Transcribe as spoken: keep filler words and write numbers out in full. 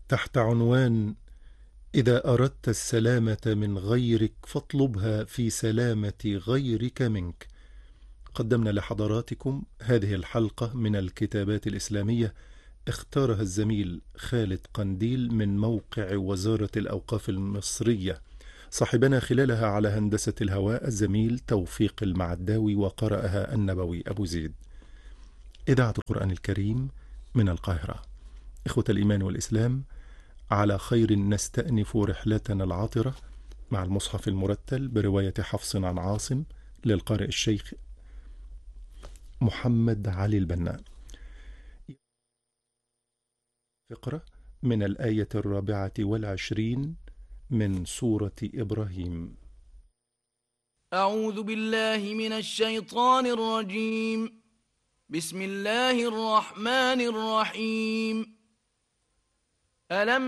تحت عنوان: إذا أردت السلامة من غيرك فاطلبها في سلامة غيرك منك. قدمنا لحضراتكم هذه الحلقة من الكتابات الإسلامية، اختارها الزميل خالد قنديل من موقع وزارة الأوقاف المصرية. صاحبنا خلالها على هندسة الهواء الزميل توفيق المعداوي، وقرأها النبوي أبو زيد. إذاعة القرآن الكريم من القاهرة. إخوة الإيمان والإسلام، على خير نستأنف رحلتنا العاطرة مع المصحف المرتل برواية حفص عن عاصم للقارئ الشيخ محمد علي البنا. فقرة من الآية الرابعة والعشرين من سورة إبراهيم. أعوذ بالله من الشيطان الرجيم. بسم الله الرحمن الرحيم. ألم